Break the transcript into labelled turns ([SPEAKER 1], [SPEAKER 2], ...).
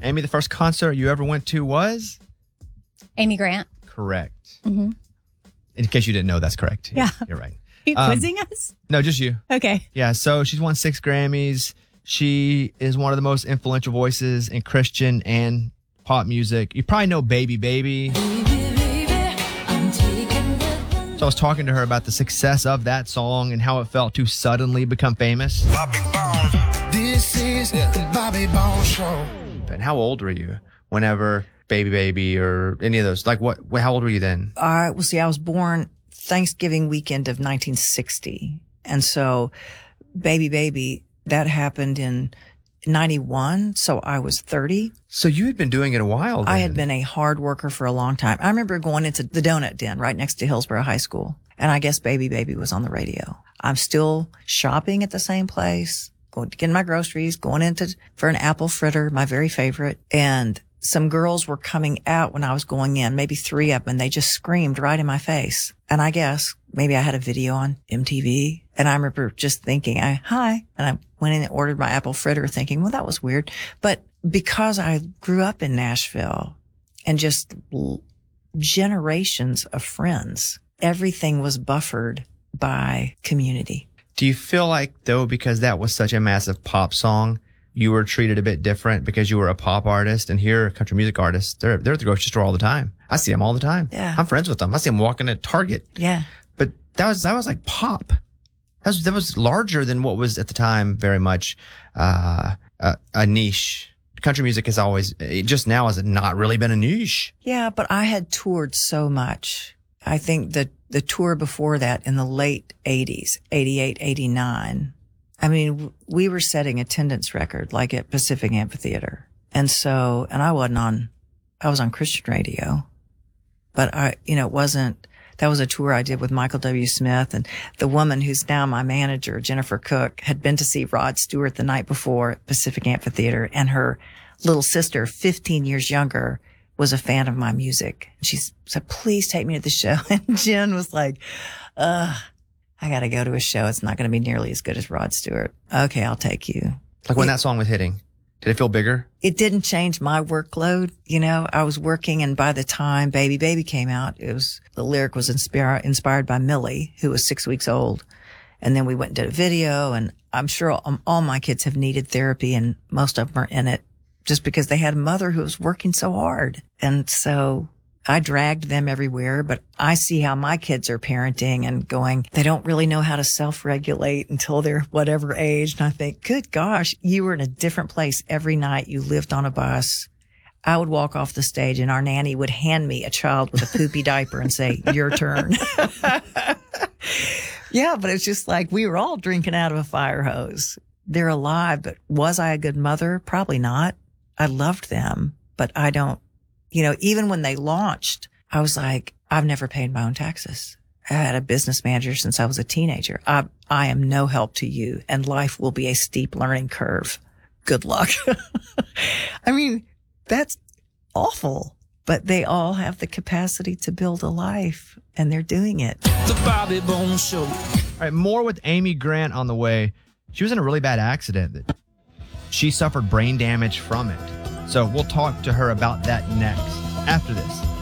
[SPEAKER 1] Amy, the first concert you ever went to was?
[SPEAKER 2] Amy Grant.
[SPEAKER 1] Correct.
[SPEAKER 2] Mm-hmm.
[SPEAKER 1] In case you didn't know, that's correct.
[SPEAKER 2] Yeah.
[SPEAKER 1] You're right.
[SPEAKER 2] Are you quizzing us?
[SPEAKER 1] No, just you.
[SPEAKER 2] Okay.
[SPEAKER 1] Yeah, so she's won 6 Grammys. She is one of the most influential voices in Christian and pop music. You probably know Baby Baby. So I was talking to her about the success of that song and how it felt to suddenly become famous.
[SPEAKER 3] Bobby Bones. This is the Bobby Bones Show.
[SPEAKER 1] And how old were you whenever Baby Baby or any of those? Like how old were you then?
[SPEAKER 4] I was born Thanksgiving weekend of 1960. And so Baby Baby, that happened in 91. So I was 30.
[SPEAKER 1] So you had been doing it a while then.
[SPEAKER 4] I had been a hard worker for a long time. I remember going into the Donut Den right next to Hillsborough High School. And I guess Baby Baby was on the radio. I'm still shopping at the same place, going to get my groceries, going for an apple fritter, my very favorite. And some girls were coming out when I was going in, maybe 3 of them, and they just screamed right in my face. And I guess maybe I had a video on MTV. And I remember just thinking, hi. And I went in and ordered my apple fritter thinking, well, that was weird. But because I grew up in Nashville and just generations of friends, everything was buffered by community.
[SPEAKER 1] Do you feel like, though, because that was such a massive pop song, you were treated a bit different because you were a pop artist, and here country music artists, they're at the grocery store all the time. I see them all the time.
[SPEAKER 4] Yeah.
[SPEAKER 1] I'm friends with them. I see them walking at Target.
[SPEAKER 4] Yeah.
[SPEAKER 1] But that was like pop. That was larger than what was at the time very much a niche. Country music has always, just now has not really been a niche.
[SPEAKER 4] Yeah, but I had toured so much. I think that the tour before that in the late 80s, 88, 89, I mean, we were setting attendance record like at Pacific Amphitheater. And I was on Christian radio, but that was a tour I did with Michael W. Smith, and the woman who's now my manager, Jennifer Cook, had been to see Rod Stewart the night before at Pacific Amphitheater, and her little sister, 15 years younger, was a fan of my music. She said, please take me to the show. And Jen was like, I got to go to a show. It's not going to be nearly as good as Rod Stewart. Okay, I'll take you.
[SPEAKER 1] Like when that song was hitting, did it feel bigger?
[SPEAKER 4] It didn't change my workload. I was working, and by the time Baby Baby came out, the lyric was inspired by Millie, who was 6 weeks old. And then we went and did a video, and I'm sure all my kids have needed therapy, and most of them are in it just because they had a mother who was working so hard. And so I dragged them everywhere, but I see how my kids are parenting and going, they don't really know how to self-regulate until they're whatever age. And I think, good gosh, you were in a different place every night. You lived on a bus. I would walk off the stage and our nanny would hand me a child with a poopy diaper and say, your turn. Yeah, but it's just like we were all drinking out of a fire hose. They're alive, but was I a good mother? Probably not. I loved them, but I don't. Even when they launched, I was like, I've never paid my own taxes. I had a business manager since I was a teenager. I am no help to you, and life will be a steep learning curve. Good luck. I mean, that's awful, but they all have the capacity to build a life, and they're doing it.
[SPEAKER 3] The Bobby Bones Show.
[SPEAKER 1] All right, more with Amy Grant on the way. She was in a really bad accident. She suffered brain damage from it. So we'll talk to her about that next, after this.